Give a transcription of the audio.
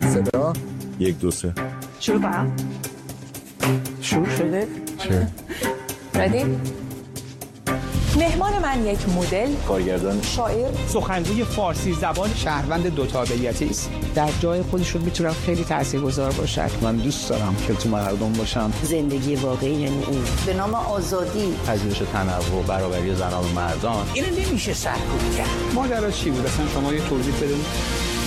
صدا 1 2 3 شروع کنم. شروع شده؟ چه؟ ردی؟ مهمان من یک مدل، کارگردان، شاعر، سخنگوی فارسی زبان، شهروند دو تابعیتی است. در جای خودشون میتونم خیلی تاثیرگذار باشن. من دوست دارم که تو مردم باشم. زندگی واقعی یعنی این. به نام آزادی، پذیرش تنوع، برابری زنان و مردان. اینو نمیشه سرکوب کرد. ماجرا چی بود؟ اصلا شما یه توضیح بدید.